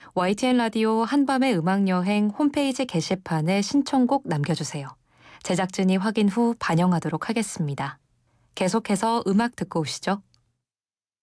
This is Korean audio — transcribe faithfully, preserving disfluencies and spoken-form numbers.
와이티엔 라디오 한밤의 음악여행 홈페이지 게시판에 신청곡 남겨주세요. 제작진이 확인 후 반영하도록 하겠습니다. 계속해서 음악 듣고 오시죠.